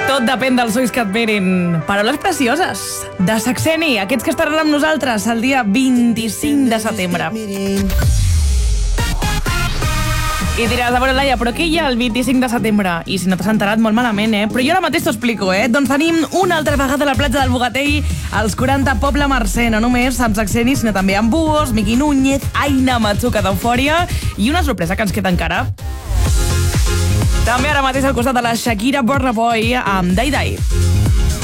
Tot depèn dels ulls que et mirin. Paraules precioses de Saxeni, aquests que estaran amb nosaltres el dia 25 de setembre. I diràs, a veure, Laia, però què hi ha el 25 de setembre? I si no t'has enterat, molt malament, Però jo ara mateix t'ho explico, Doncs tenim una altra vegada a la platja del Bogatell, als 40 Poble Mercè, no només amb Saxeni, sinó també amb Buos, Miqui Núñez, Aina Matsuka d'Eufòria i una sorpresa que ens queda encara. També ara mateix al costat de la Shakira Burna Boy amb Dai Dai.